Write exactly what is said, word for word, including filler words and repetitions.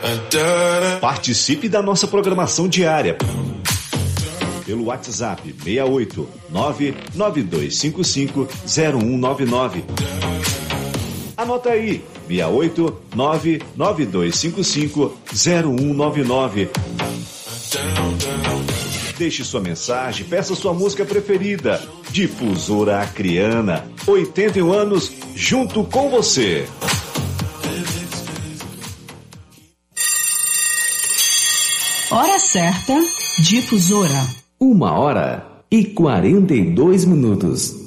Participe da nossa programação diária pelo WhatsApp seis oito nove nove dois cinco cinco zero um nove nove. Anota aí, seis oito nove nove dois cinco cinco zero um nove nove. Deixe sua mensagem, peça sua música preferida. Difusora Acreana, oitenta e um anos junto com você. Hora certa, Difusora. Uma hora e quarenta e dois minutos.